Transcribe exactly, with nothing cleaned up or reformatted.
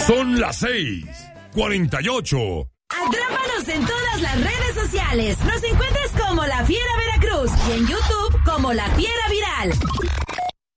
Son las seis, cuarenta y ocho. Atrápanos en todas las redes sociales. Nos encuentras como La Fiera Veracruz y en YouTube como La Fiera Viral.